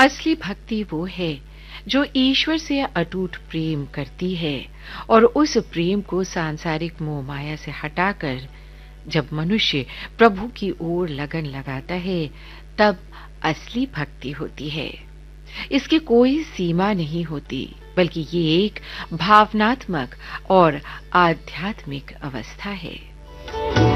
असली भक्ति वो है जो ईश्वर से अटूट प्रेम करती है और उस प्रेम को सांसारिक मोह माया से हटाकर जब मनुष्य प्रभु की ओर लगन लगाता है, तब असली भक्ति होती है। इसकी कोई सीमा नहीं होती, बल्कि ये एक भावनात्मक और आध्यात्मिक अवस्था है।